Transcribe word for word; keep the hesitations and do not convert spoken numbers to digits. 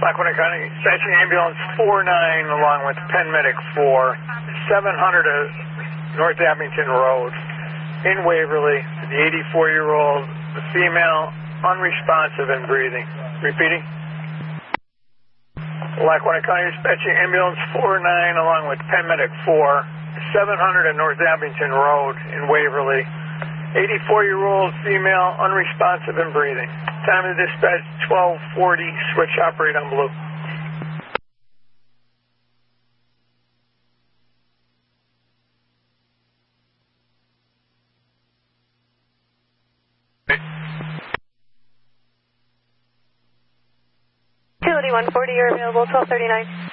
Lackawanna County, dispatching ambulance four nine along with Penn Medic four, seven hundred North Abington Road in Waverly. The eighty-four-year-old female, unresponsive and breathing. Repeating. Lackawanna County, dispatching ambulance four nine along with Penn Medic four, seven hundred North Abington Road in Waverly. eighty-four-year-old female, unresponsive and breathing. Time of dispatch twelve forty, switch operate on blue. Utility one forty, you're available, twelve thirty-nine.